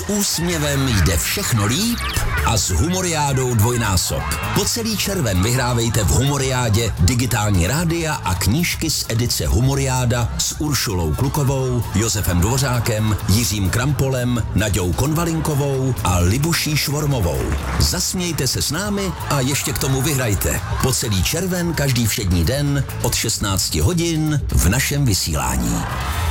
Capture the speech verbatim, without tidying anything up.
úsměvem jde všechno líp a s Humoriádou dvojnásob. Po celý červen vyhrávejte v Humoriádě digitální rádia a knížky z edice Humoriáda s Uršulou Klukovou, Josefem Dvořákem, Jiřím Krampolem, Naďou Konvalinkovou a Libuší Švormovou. Zasmějte se s námi a ještě k tomu vyhrajte. Po celý červen každý všední den od šestnácti hodin v našem vysílání.